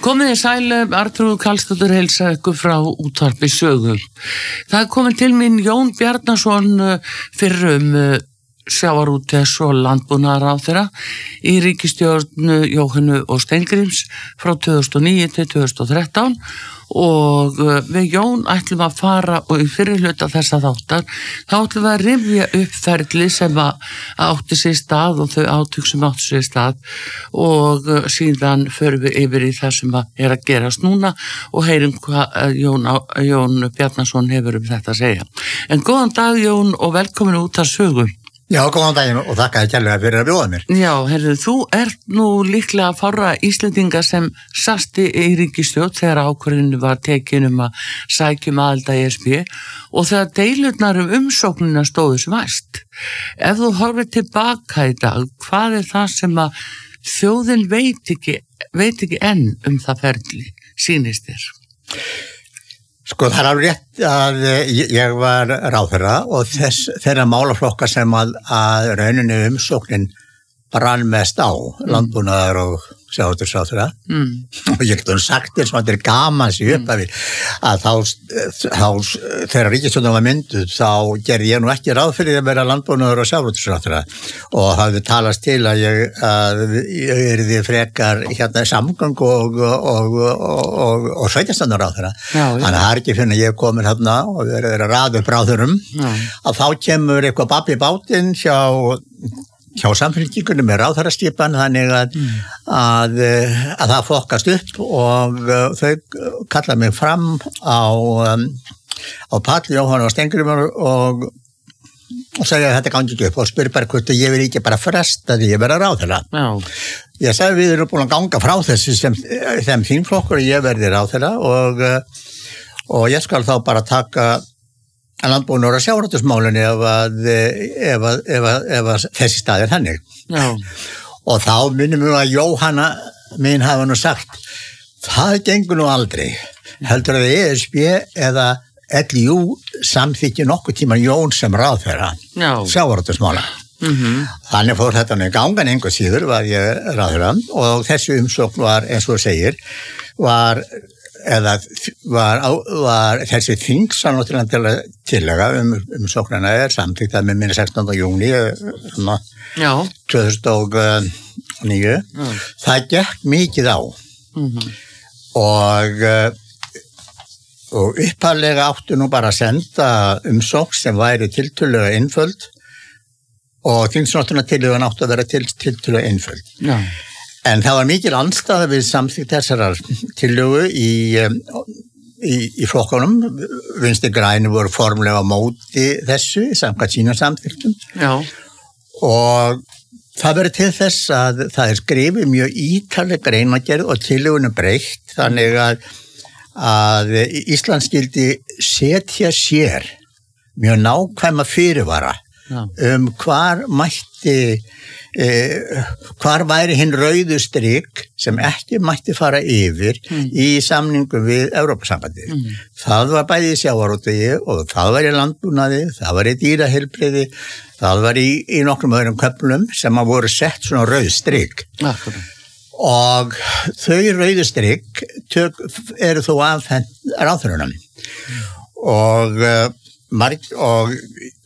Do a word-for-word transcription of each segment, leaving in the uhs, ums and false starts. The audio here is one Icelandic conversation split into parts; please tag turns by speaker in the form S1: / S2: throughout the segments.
S1: Komið í sælu, Arnþrúður Karlsdóttir heilsar ykkur frá útvarpi Sögu. Það er komið til mín Jón Bjarnason fyrrum sjávarútvegs- og landbúnaðarráðherra í ríkisstjórn Jóhönnu og Steingríms frá tvö þúsund og níu til tvö þúsund og þrettán og við Jón ætlum að fara og í fyrri hluta þessa þáttar þá ætlum við að rifja upp ferli sem að átti sér stað og þau átök sem átti sér stað og síðan förum við yfir í það sem að er að gerast núna og heyrum hvað Jón, Jón Bjarnason hefur um þetta að segja. En góðan dag Jón og velkomin út að Sögu.
S2: Já, góðan daginn og þakka þér kærlega fyrir að bjóða mér.
S1: Já, herðu, þú ert nú líklega fárra Íslendinga sem sasti í ríkisstjórn þegar ákvörðinu var tekin um að sækjum aðild að E S B og þegar deilurnar um umsóknina stóðu sem hæst. Ef þú horfir tilbaka í dag, hvað er það sem að þjóðin veit ekki, veit ekki enn um það ferli, sýnist þér?
S2: Sko það er alveg rétt að ég var ráðherra og þess, þeirra málaflokka sem að, að rauninni umsóknin brann mest á, landbúnaðar og sjávarútvegsráðherra mm. og ég getur sagt þér sem að þetta er gaman sér upp að, að þá, þá þegar ríkisstjórnin var mynduð þá gerði ég nú ekki ráð fyrir að vera landbúnaðar og sjávarútvegsráðherra og hafði talast til að ég, að ég yrði frekar hérna samgöng og, og, og, og, og sveitarstjórnarráðherra þannig að það er ekki fyrir að ég komur hérna og verið að raða upp ráðherrum að þá kemur eitthvað babb í bátinn hjá hjá samfélkingunum með ráðherraskipan þannig að, mm. að, að það flokkast upp og þau kalla mig fram á, um, á pall Jóhannu og Steingrímur og, og segja að þetta gangi ekki upp og spyr bara hvort ég vil ekki bara fresta því ég vera ráðherra. Já. Ég sagði við erum búin að ganga frá þessu sem, sem þínflokkur og ég verði ráðherra og, og ég skal þá bara taka landbúnaðar og sjávarútvegsmálin ef að, ef að, ef að, ef að þessi stað er þannig. Já. Og þá minnum við að Jóhanna mín hafa nú sagt, það gengur nú aldrei. Heldur að E S B eða L I U samþykki nokkuð tíma Jón sem ráðherra sjávarútvegsmála. Mm-hmm. Þannig fór þetta nú í gangan einhver síður var ég ráðherra og þessi umsókn var eins og segir, var eða var, var þessi þingsanóttilega tillaga um, um sóknarna er samþykkt að með minni sextánda júní tvö þúsund og níu. Já. Það gekk mikið á mm-hmm. og, og upphaflega áttu nú bara að senda umsókn sem væri tiltölulega einföld og þingsanóttilega áttu að vera til, tiltölulega einföld. Já. En það var mikil andstaða við samþykkt þessarar tillögu í, í, í flokkunum. Vinstri græni voru formlega á móti þessu samkvæmt sínum samþyktum. Já. Og það verður til þess að það er skrifið mjög ítarleg greinargerð og tillögunum breytt þannig að, að Ísland skyldi setja sér mjög nákvæma fyrirvara Já. Um hvar mætti Eh, hvar væri hinn rauðu strik sem ekki mætti fara yfir mm. í samningu við Evrópusambandið. Mm. Það var bæði í sjávarútvegi og það var í landbúnaði, það var í dýraheilbrigði, það var í, í nokkrum öðrum köflum sem að voru sett svona rauð strik. Akkurat. Og þau rauðu strik tök, eru þó afhent ráðherrunum. Mm. Og, marg, og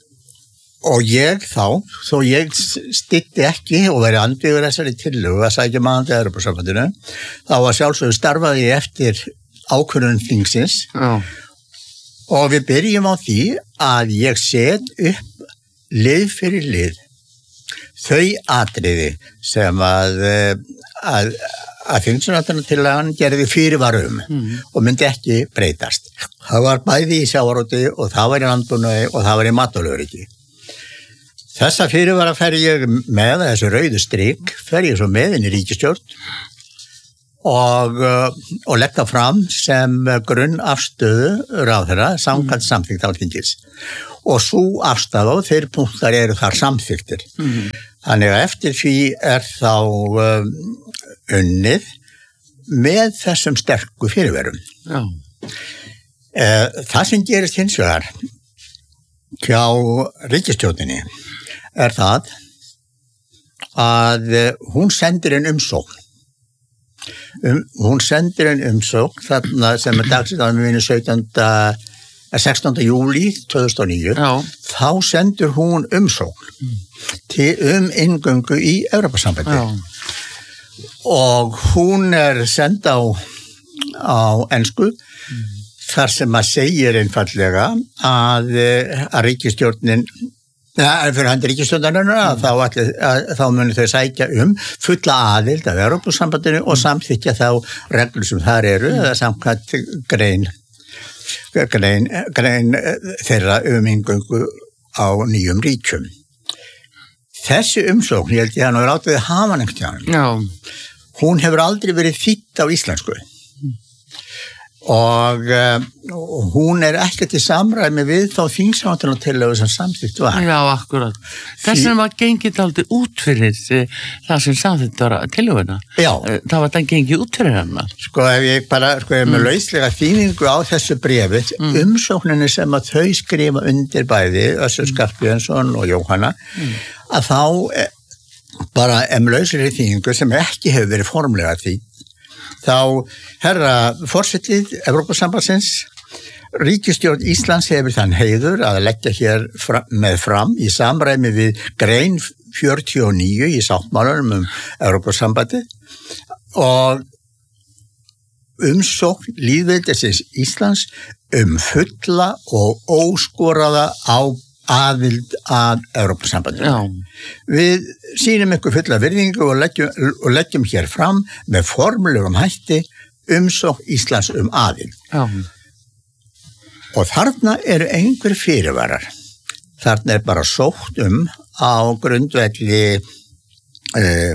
S2: Og ég þá, þó ég stytti ekki og verið andvígur þessari tillögu að sækja maður til Evrópusambandinu, þá var sjálfsögðu starfaði ég eftir ákvörðun þingsins oh. og við byrjum á því að ég set upp lið fyrir lið þau atriði sem að, að, að þingsanóttillagan gerði fyrirvarum mm. og myndi ekki breytast. Það var bæði í sjávarútvegi og það var í landbúnaði og það var í matvælaöryggi. Þessa fyrirvara fer ég með, þessu rauðu strik, fer ég svo með inn í ríkisstjórn og, og legg það fram sem grunn afstöðu ráðherra samkvæmt mm. samþykkt Alþingis. Og svo afstöðu og þeir punktar eru þar samþyktir. Mm. Þannig að eftir því er þá um, unnið með þessum sterku fyrirverum. Já. Það sem gerist hins vegar hjá ríkisstjórninni er það að hún sendir en umsókn Um, hún sendir en umsókn þarna sem er dagsins sautjánda sextánda júlí tvö þúsund og níu.
S1: Já.
S2: Þá sendur hún umsókn mm. til um inngöngu í Evrópusambandi. Og hún er send á, á ensku mm. þar sem að segir einfallega að, að ríkisstjórnin Ja, fyrir hann ríkisstjórnarinnar mm. þá, allir, að, þá munu þau sækja um fulla aðild af Evrópusambandinu mm. og samþykkja þá reglur sem þar eru mm. eða samkvæmt grein, grein, grein þeirra um inngöngu á nýjum ríkjum. Þessi umsókn, ég held ég að hann er átveðið hafa nengt hjá hann.
S1: Já.
S2: Hún hefur aldrei verið þýdd á íslensku. Og, og hún er ekkert í samræmi við þá þingsáttúrunartillögu sem samþykkt var.
S1: Já, akkurat. Þess vegna var gengið aldrei út fyrir það sem samþykkt var tillöguna.
S2: Já.
S1: Það var það gengið út fyrir hana.
S2: Sko, ef ég bara, sko, ef með mm. lauslega þýningu á þessu bréfi, mm. umsókninni sem að þau skrifa undir bæði, Össur Skarphéðinsson og Jóhanna, mm. að þá bara ef með lauslega þýningu sem ekki hefur verið formlega því, þá herra forsetið Evrópusambandsins, ríkisstjórn Íslands hefur þann heiður að leggja hér fram, með fram í samræmi við grein fjörutíu og níu í sáttmálanum um Evrópusambandið og umsókn lýðveldisins Íslands um fulla og óskoraða á aðild að Evrópusambandinu.
S1: Já.
S2: Við sýnum ykkur fulla virðingu og leggjum, og leggjum hér fram með formulegum hætti umsókn Íslands um aðild.
S1: Já.
S2: Og þarna eru einhver fyrirvarar. Þarna er bara sótt um á grundvelli uh,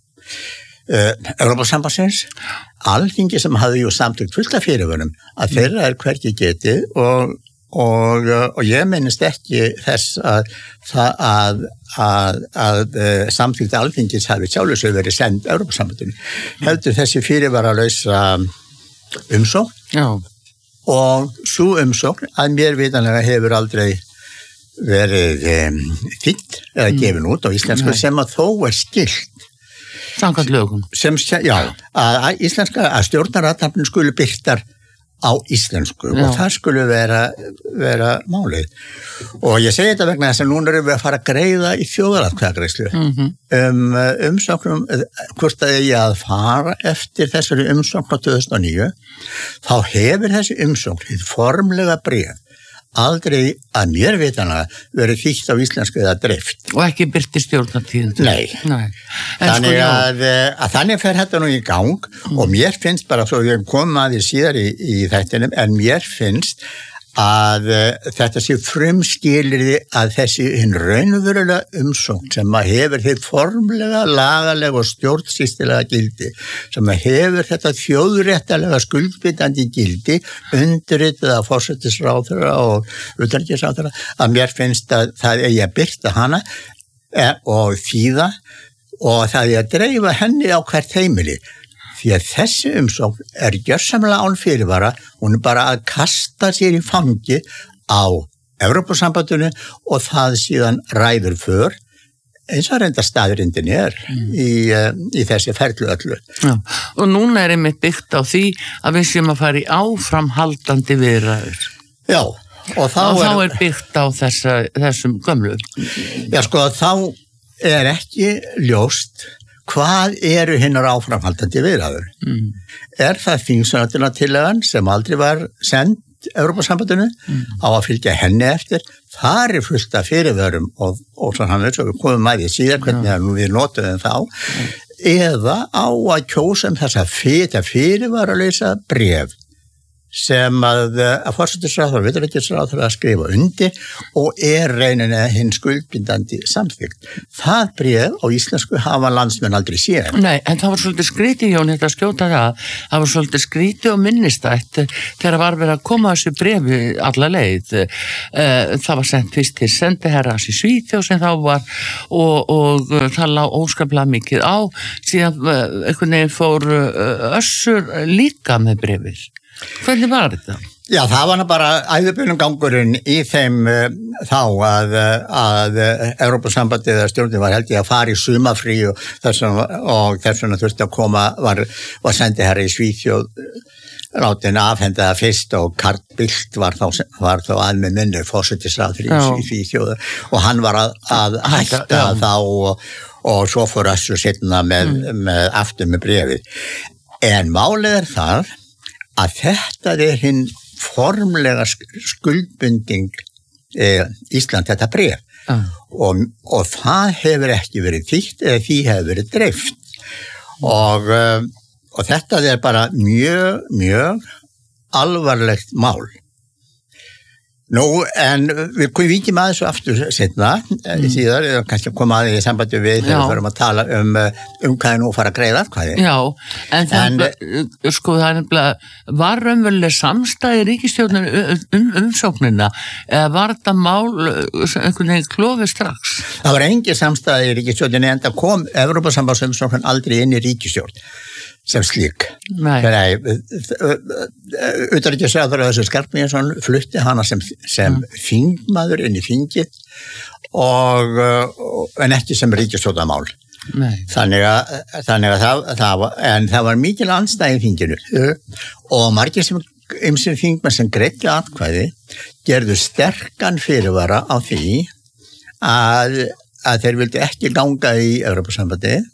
S2: uh, Evrópusambandsins Alþingi sem hafði jú samtökt fullt af fyrirvarum að þeirra er hvergi getið og Og, og ég minnist ekki þess að, að, að, að samþykkt Alþingis hafi sjálfsög verið send Evrópusambandinu. Heldur þessi fyrirvaralausa umsókn.
S1: Já.
S2: Og svo umsókn að mér vitanlega hefur aldrei verið um, þýdd eða mm. gefin út á íslensku Nei. Sem að þó er skylt.
S1: Samkvæmt lögum.
S2: Sem, já, að, að íslenska, að stjórnarathafnin skulu birtar á íslensku Já. Og það skulle vera, vera málið. Og ég segi þetta vegna þess að núna erum við að fara að greiða í þjóðaratkvæðagreiðslu
S1: mm-hmm.
S2: um umsóknum, hvort að ég að fara eftir þessari umsókn á tvö þúsund og níu, þá hefur þessi umsókn hið formlega bréf aldrei að mér vitanlega verið þýtt á íslensku eða dreift.
S1: Og ekki byrti stjórnartíðin.
S2: Nei.
S1: Nei.
S2: Þannig sko, að, að þannig fer þetta nú í gang mm. og mér finnst bara, svo við komum að því síðar í, í þættinum, en mér finnst að uh, þetta sé frumskilyrði að þessi hinn raunverulega umsókn sem að hefur þið formlega, lagalega og stjórnsýstilega gildi, sem að hefur þetta þjóðréttalega skuldbindandi gildi undirritað af forsætisráðherra og utanríkisráðherra, að mér finnst að það eigi að birta hana eh, og þýða og það eigi að dreifa henni á hvert heimili. Því að þessi umsókn er gjörsamlega án fyrirvara, hún er bara að kasta sér í fangi á Evrópusambandinu og það síðan ræður för, eins og reynda staðrindin er mm. í, í þessi ferlu öllu.
S1: Já, og núna er einmitt byggt á því að við séum að fara í áframhaldandi viðræður.
S2: Já, og þá,
S1: og þá
S2: er,
S1: er byggt á þessa, þessum gömlu.
S2: Já, sko, þá er ekki ljóst hvað eru hinnar áframhaldandi viðræður? Mm. Er það þingsáttúrunartillagan sem aldrei var send Evrópusambandinu mm. á að fylgja henni eftir? Það er fullt af fyrirvörum og, og svona hann veit svo við komum að því síðan hvernig ja. Við notuðum þá ja. Eða á að kjósa um þess að fyrir, fyrirvaralausa bréf sem að, að forsætisráðherra og utanríkisráðherra að skrifa undir og er reyninni hinn skuldbindandi samþykkt. Það bréf á íslensku hafa landsmenn aldrei séð.
S1: Nei, en það var svolítið skrítið, Jón, þetta skjóta það. Það var svolítið skrítið og minnistætt þegar var verið að koma þessu bréfi alla leið. Það var sendt fyrst til sendiherrans í Svíþjóð sem þá var og, og það lá óskaplega mikið á. Síðan einhvern veginn fór Össur líka með bréfið. Hvernig var þetta?
S2: Já, það var bara æðubunum gangurinn í þeim uh, þá að, að Evrópusambandið eða stjórnin var held ég að fara í sumafrí og þess vegna þurfti að koma, var, var sendi herra í Svíþjóð látin afhenda það fyrst og Carl Bildt var þá, var þá að með minni fósettisráður í Svíþjóð og hann var að, að hætta já. þá og, og svo fór Össur seinna með, mm. með aftur með bréfið. En málið er það að þetta er hinn formlega skuldbunding eh, Ísland þetta bréf uh. og, og það hefur ekki verið þýtt eða því hefur verið dreift og, uh, og þetta er bara mjög, mjög alvarlegt mál. Nú, en við víkjum að þessu aftur setna, mm. síðar, kannski að koma að því í sambandi við þegar við förum að tala um, um hvað er nú að fara að greiða atkvæði.
S1: Já, en það, en, sko, það er nefnilega, var raunveruleg samstæði ríkisstjórnar um umsóknina, eða var þetta mál einhvern veginn klofið strax?
S2: Það var engin samstæði í ríkisstjórninni, en það kom Evrópusambandsumsókn aldrei inn í ríkisstjórn sem slík. Nei. Utanríkisráðherra þessu Skarphéðinsson flutti hana sem, sem mm. þingmaður inn í þingið og, en ekki sem ríkisstjórnarmál. Þannig að, þannig að það, það var, en það var mikil andstæði í þinginu og margir sem ýmsir þingmenn sem greiddu atkvæði gerðu sterkan fyrirvara á því að, að þeir vildu ekki ganga í Evrópusambandið.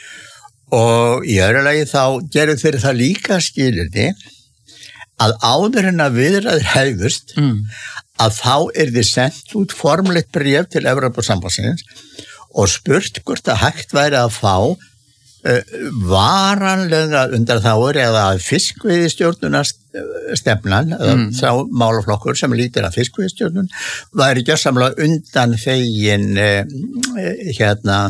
S2: Og í öðru lagi þá gerðu þeir það líka skilyrði að áður en að viðræður hefðust mm. að þá er þið sendt út formlegt bréf til Evrópusambandsins og spurt hvort að hægt væri að fá uh, varanlega undanþágur eða fiskveiðistjórnunarstefnan eða mm. þá málaflokkur sem lítir að fiskveiðistjórnun væri gjörsamlega undan þegin uh, hérna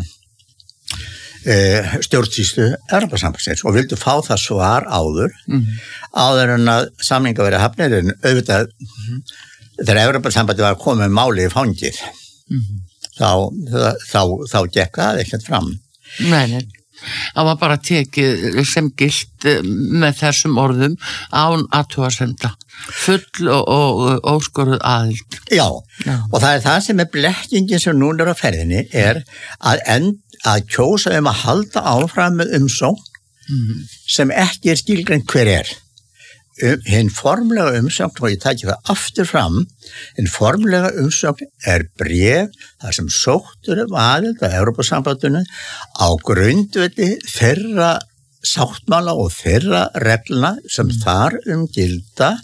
S2: stjórnsýslu Evrópusambandsins og vildu fá það svar áður mm. áður en að samninga verið hafnir en auðvitað mm. þegar Evrópusambandið var að koma með máli í fangið mm. þá, þá, þá gekk það ekkert fram.
S1: Nei, nei. Það var bara tekið sem gilt með þessum orðum án athugasemda, full og, og óskoruð aðild.
S2: Já, Já, og það er það sem er blekkingin sem núna er á ferðinni er að, end, að kjósa um að halda áfram með umsókn mm. sem ekki er skilgreint hver er. Um, hinn formlega umsókn, og ég tæki það aftur fram, hinn formlega umsókn er bréf þar sem sóttur um aðild að Evrópusambandinu á grundvelli þeirra sáttmála og þeirra reglna sem mm. þar um gilda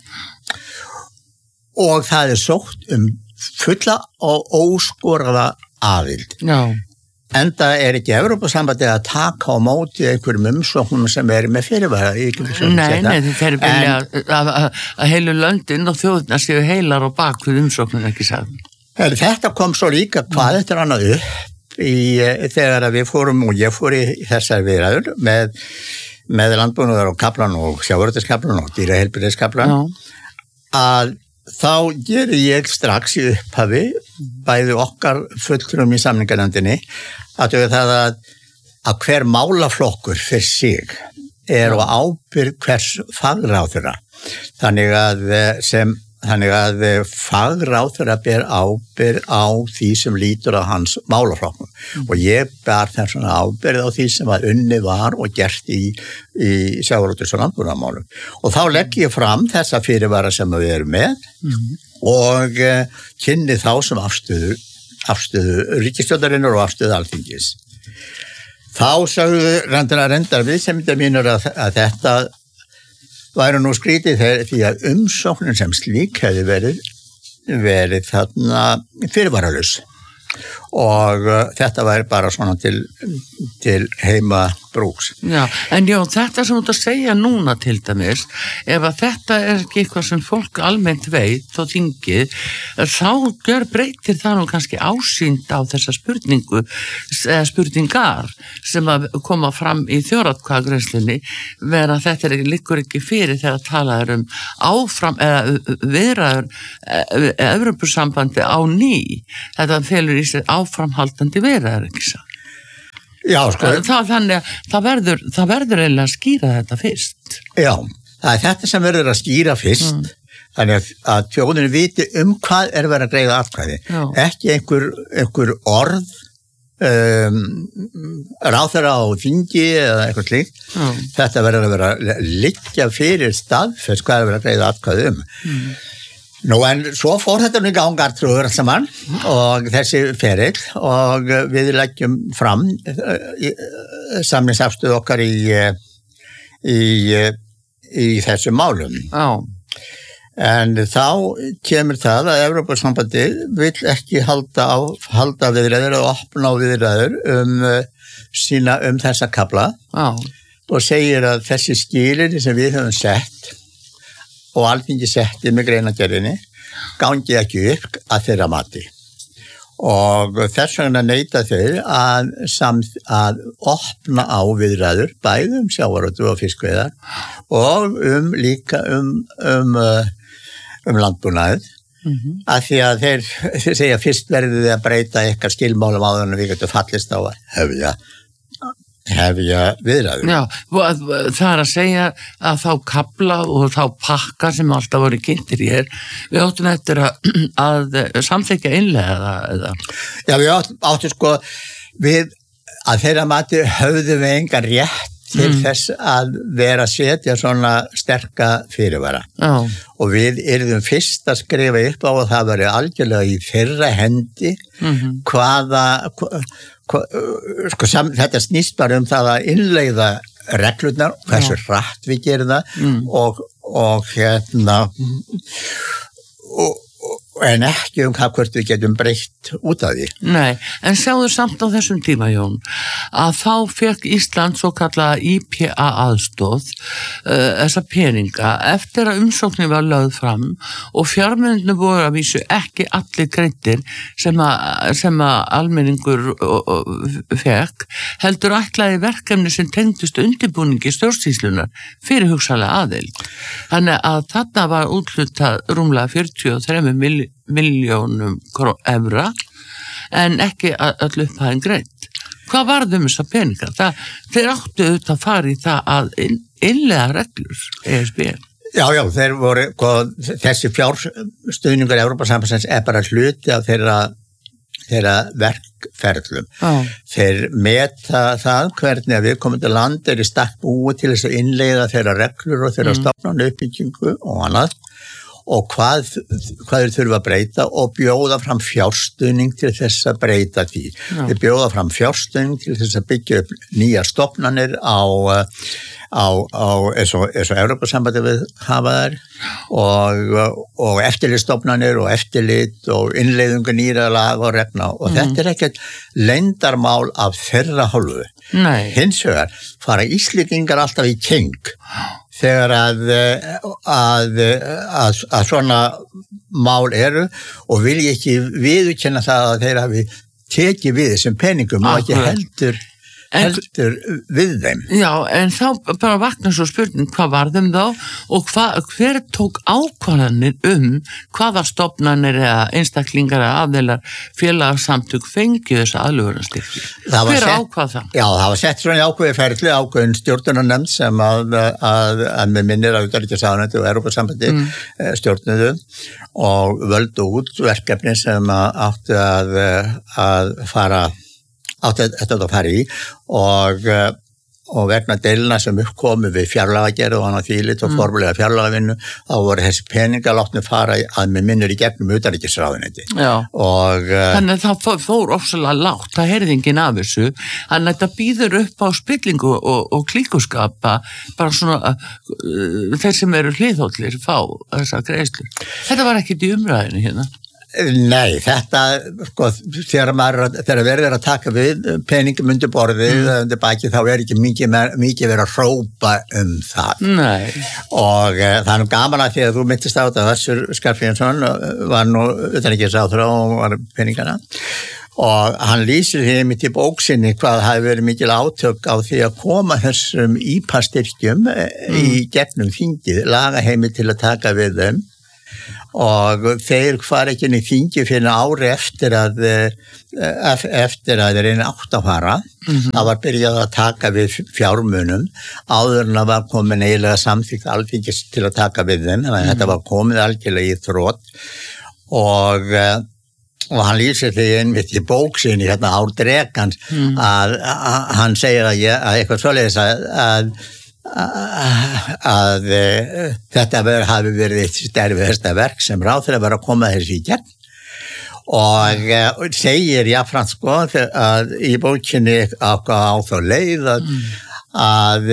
S2: og það er sótt um fulla og óskoraða aðild.
S1: Já.
S2: Enda er ekki Evrópusambandið að taka á móti einhverjum umsóknum sem er með fyrirvara.
S1: Nei, nei, þeir vilja að, að, að heilu löndin og þjóðina séu heilar og bakvið umsóknum ekki sagði.
S2: Þetta kom svo líka hvað þetta er annað upp í, þegar við fórum og ég fór í þessar viðræður með, með landbúnaðar og kaplan og sjávarútvegskaplan og dýraheilbrigðiskaplan að þá gerir ég strax í upphafi bæði okkar fulltrúum í samninganefndinni að það að, að hver málaflokkur fyrir sig er á ábyrgð hvers fagráðherra. Þannig að sem þannig að fagráðherra ber ábyrgð á því sem lítur á hans málaflokkum mm. og ég ber þess svona ábyrgð á því sem að unni var og gert í, í sjávarútvegs- og landbúnaðarmálum. Og þá legg ég fram þessa fyrirvara sem við erum með mm. og uh, kynni þá sem afstöðu, afstöðu ríkisstjórnarinnar og afstöðu Alþingis. Þá sagðu reyndar reyndar við sem þetta mínur að, að þetta væru nú skrítið þegar því að umsóknin sem slík hefði verið, verið þarna fyrirvaralaus og uh, þetta væri bara svona til, til heima brúks.
S1: Já, en já, þetta sem þú ert að segja núna til dæmis, ef að þetta er ekki eitthvað sem fólk almennt veit og þingið, þá gjör breytir það nú kannski ásýnd á þessa spurningu, eða spurningar sem að koma fram í þjóðaratkvæðagreiðslunni, vera að þetta er, liggur ekki fyrir þegar talað er um áfram, eða viðræður Evrópusambandi á ný, þetta felur í sér áframhaldandi viðræður, ekki svo?
S2: Já, sko.
S1: Það, þannig, það, verður, það verður eiginlega að skýra þetta fyrst.
S2: Já, það er þetta sem verður að skýra fyrst. Mm. Þannig að, að þjóðinu viti um hvað er verið að greiða atkvæði. Já. Ekki einhver, einhver orð um, ráðherra á þingi eða eitthvað slíkt. Já. Þetta verður að vera að liggja fyrir staðfest hvað er verið að greiða atkvæði um. Mm. Nú en svo fór þetta nú í gang Arnþrúður allt saman og þessi ferill og við leggjum fram samningsafstöðu okkar í, í, í þessum málum.
S1: Já.
S2: En þá kemur það að Evrópusambandið vill ekki halda, á, halda viðræður og opna á viðræður um, sína, um þessa kafla.
S1: Já.
S2: Og segir að þessi skilyrði sem við höfum sett og Alþingi setti með greinargerðinni gangi ekki upp að þeirra mati. Og þess vegna neita þeir að, samt, að opna á viðræður bæði um sjávarútveg og fiskveiðar og um líka um, um, um landbúnaðið. Mm-hmm. Af því að þeir, þeir segja fyrst verður þið að breyta eitthvað skilmálum áður en við getum fallist á að hefja hefja viðræður.
S1: Já, það er að segja að þá kafla og þá pakka sem alltaf voru kynntir í hér, við áttum eftir að, að samþykja innlega eða?
S2: Já, við áttum, áttum sko við að þeirra mati höfðum við enga rétt til mm. þess að vera að setja svona sterka fyrirvara.
S1: Já.
S2: Og við yrðum fyrst að skrifa upp á og það væri algjörlega í þeirra hendi mm-hmm. hvaða hva, hva, sko, sam, þetta snýst bara um það að innleiða reglurnar, hversu hratt við gerum það mm. og, og hérna og en ekki um hvað hvort við getum breytt út af því.
S1: Nei, en sjáðu samt á þessum tíma, Jón, að þá fekk Ísland svo kallaða I P A aðstóð uh, þessa peninga eftir að umsóknin var lögð fram og fjármunirnir voru að vísu ekki allir greiddir sem að, sem að almenningur fekk, heldur ætlaði verkefni sem tengdust undirbúningi stjórnsýslunar fyrir hugsanlega aðild. Þannig að þarna var úthlutað rúmlega fjörutíu og þremur miljónum evra en ekki öll upphæðin greitt. Hvað varðum þessa peninga? Það, þeir áttu auðvitað að fara í það að innleiða reglur E S B.
S2: Já, já, þeir voru, þessi fjárstuðningur Evrópusambandsins er bara hluti af þeirra, þeirra verkferðlum.
S1: Já.
S2: Þeir meta það hvernig að viðkomandi land er í stakk búið til þess að innleiða þeirra reglur og þeirra mm. stofnana uppbyggingu og annað. Og hvað, hvað þeir þurfa að breyta og bjóða fram fjárstuðning til þess að breyta því. Já. Þeir bjóða fram fjárstuðning til þess að byggja upp nýjar stofnanir á, á, á eins og, eins og Evrópusambandið við hafa þær og, og eftirlitsstofnanir og eftirlit og innleiðingu nýra lag og regna og mm. þetta er ekkert leyndarmál af þeirra hálfu.
S1: Nei.
S2: Hins vegar fara Íslendingar alltaf í keng þegar að, að, að, að svona mál eru og vilja ekki viðurkenna það að þeir hafi tekið við þessum peningum og ekki heldur, heldur en, við þeim.
S1: Já, en þá bara vakna svo spurning, hvað var þeim þá og hva, hver tók ákvarðanir um hvaða stofnanir eða einstaklingar eða aðeinar félagsamtök fengið þessa aðlögunarstyrki? Hver ákvað það?
S2: Já, það var sett svona ákveði ferli, ákveðin stjórnunarnefnd sem að, að, að með minnir að utanríkisráðuneytið og Evrópusambandið mm. stjórnuðu og völdu út verkefni sem áttu að, að fara átti þetta að fara í og, og vegna deilina sem uppkomi við fjárlagagerð og annað þvílit og mm. formulega fjárlagavinnu þá voru þessi peninga látni fara að með minnur í gegnum utanríkisráðuneyti. Og
S1: þannig að það fór ofsalega lágt, það heyrði enginn af þessu, þannig að þetta býður upp á spillingu og, og klíkuskapa bara svona uh, þeir sem eru hliðhóllir fá þessa greiðslur. Þetta var ekkert í umræðinu hérna.
S2: Nei, þetta, sko, þegar maður, þegar verður að taka við peningum undir borðið, mm. undir baki, þá er ekki mikið, mikið verið að hrópa um það.
S1: Nei.
S2: Og e, það er nú gaman að því að þú myndist á þetta, Össur Skarphéðinsson var nú utanríkisráðherra og var peningana. Og hann lýsir því mitt í bóksinni hvað hafi verið mikil átök á því að koma þessum I P A styrkjum mm. í gegnum þingið, laga heimi til að taka við þeim. og þeir fara ekki inn í þingi fyrir ári eftir að eftir að þeir einu átt að fara. Mm-hmm. Það var byrjað að taka við fjármunum áður en að var komin eiginlega samþykkt alþingis til að taka við þeim, þannig að mm-hmm. þetta var komið algjörlega í þrot og og hann lýsir því einmitt í bók sinni hérna Ár Drekans mm. að, að hann segir að, ég, að eitthvað svoleiðis að, að, að, að þetta veri, hafi verið eitt stærfiðasta verk sem ráðherra var að koma þessi í gegn og, og segir jáfnframt sko að í bókinni á, á þá leið að, mm. að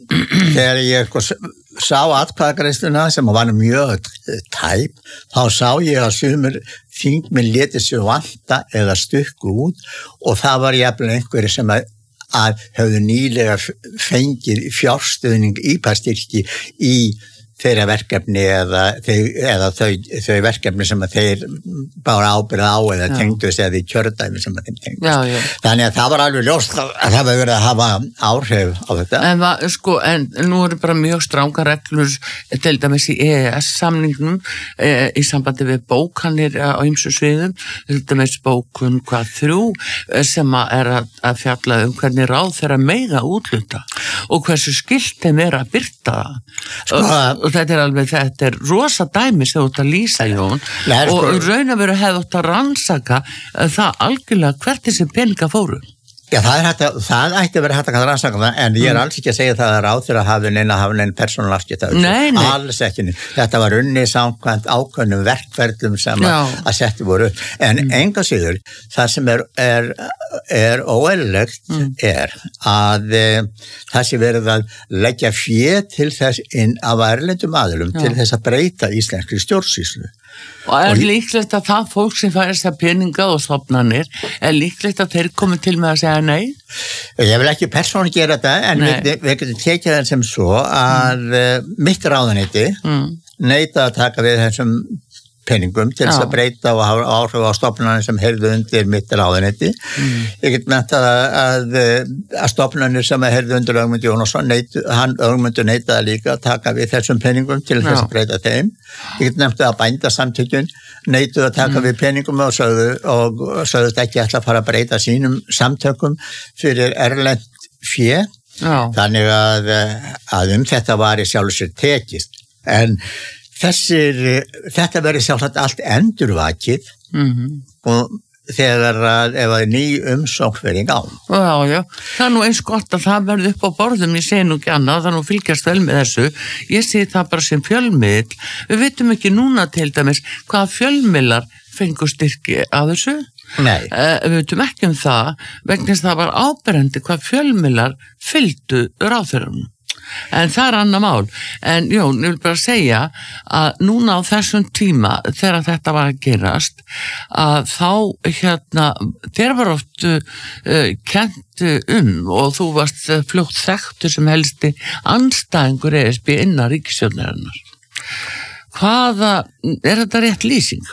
S2: þegar ég sá atkvæðagreiðsluna sem var mjög tæp, þá sá ég að sumir þingmenn létu sig vanta eða stukku út og það var jafnvel einhverju sem að, að höfðu nýlega fengið fjárstuðning íbæðstyrki í þeirra verkefni eða, eða þau, þau verkefni sem að þeir bara ábyrða á eða tengdust eða í kjördæmi sem að þeim tengdust. Já, já. Þannig að það var alveg ljóst að það hefur verið að hafa áhrif á þetta.
S1: En, va, sko, en nú eru bara mjög stranga reglur til dæmis í E E S-samningnum e, í sambandi við bókanir á ýmsu sviðum, til dæmis bókun hvað þrjú sem að er að, að fjalla um hvernig ráð þeirra mega útluta og hversu skylt þeim er að birta það. Sko, og, og þetta er alveg, þetta er rosa dæmi sem þú ert að lýsa, Jón, Nei, og sko, raun að vera hefði átt að rannsaka það algjörlega hvert þessi peninga fóru.
S2: Já, það, er hægt að, það ætti að vera hægt að rannsaka það, en ég er alls ekki að segja það að ráðherra hafi neina hafi neina persónuafskipti.
S1: Nei, nei.
S2: Alls ekki. Þetta var unnið samkvæmt ákveðnum verkferðlum sem að, að setja voru. En mm. enga síður, það sem er, er, er óeðlilegt mm. er að e, það sé verið að leggja fé til þess inn af erlendum aðilum Já. Til þess að breyta íslenskri stjórnsýslu.
S1: Og er líklegt að það fólk sem fær þess að peninga og stofnanir, er líklegt að þeir komi til með að segja nei?
S2: Ég vil ekki persónu gera þetta, en nei. við, við getum tekið það sem svo að mm. mitt ráðuneyti mm. neita að taka við þessum peningum til þess að breyta og hafa áhrif á stofnanir sem heyrðu undir mitt ráðuneyti. Mm. Ég get nefnt að, að, að stofnanir sem heyrðu undir Ögmund Jónasson, neit, hann Ögmundur neitaði líka að taka við þessum peningum til þess að breyta þeim. Ég get nefnt að bændasamtökin neituðu að taka mm. við peningum og sögðu og sögðust ekki ætla að fara að breyta sínum samtökum fyrir erlend fé. Já. Þannig að, að um þetta var í sjálfu sér tekist. En Þessir, þetta verður sjálfsagt allt endurvakið mm-hmm. og þegar að ef að ný umsókn verið í gang.
S1: Já, já, það er nú eins gott að það verður upp á borðum, ég segi nú ekki annað, það er nú fylgjast vel með þessu, ég segi það bara sem fjölmiðl, við veitum ekki núna til dæmis hvaða fjölmiðlar fengu styrki af þessu.
S2: Nei.
S1: Uh, við veitum ekki um það, vegna þess að það var áberandi hvað fjölmiðlar fylgdu ráðherranum. En það er annað mál. En Jón, ég vil bara segja að núna á þessum tíma þegar þetta var að gerast að þá hérna þér var oft uh, kent um og þú varst fljótt þekktur sem helsti andstæðingur E S B innan ríkisstjórnarinnar. Hvaða, er þetta rétt lýsing?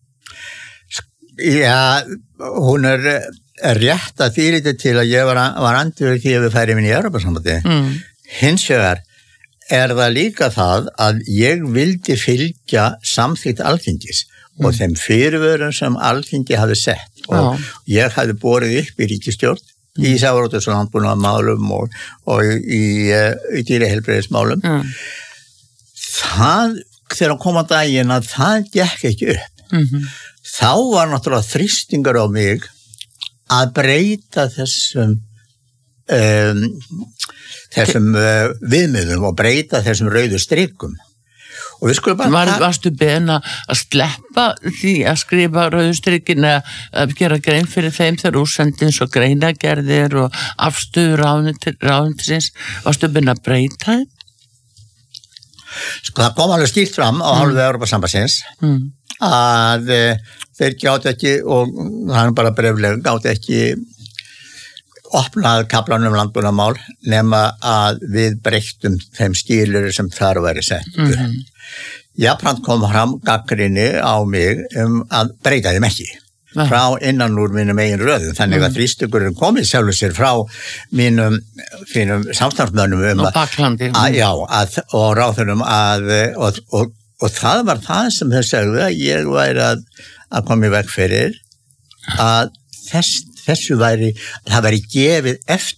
S2: Já, hún er rétt að því lítið til að ég var, var andverið því að við færum inn í Evrópusambandið. Mm. Hins vegar er það líka það að ég vildi fylgja samþykkt Alþingis mm. og þeim fyrirvörum sem Alþingi hafi sett og Já. Ég hafi borið upp í ríkisstjórn mm. í sjávarútvegs- og landbúnaðarmálum og, og í, í dýraheilbrigðismálum. Mm. Það, þegar kom að daginn að það gekk ekki upp, mm-hmm. þá var náttúrulega þrýstingur á mig að breyta þessum um, þessum uh, viðmiðum og breyta þessum rauðu strikum. Og við skulum bara...
S1: Var, varstu beðin að sleppa því að skrifa rauðu strikin eða að gera grein fyrir þeim þegar úrsendins og greinagerðir og afstöður ráðuneytisins? Varstu beðin að breyta þeim?
S2: Sko það kom alveg skýrt fram á hálfu mm. Evrópusambandsins mm. að uh, þeir gátu ekki, og það er bara breflega, gátu ekki opnað kaflanum landbúnaðarmál nema að við breyttum þeim skilur sem þar væri settur. Mm-hmm. Jafnframt kom fram gagnrýni á mig um að breyta þeim ekki Nei. Frá innan úr mínum eigin röðum, þannig að mm. þrýstökurinn komið sjálfur sér frá mínum, mínum samstarfsmönnum um
S1: að,
S2: að, já, að, og ráðurum að og, og og það var það sem þau segðu að ég væri að, að koma í veg fyrir að þess, þessu væri, það væri gefið eftir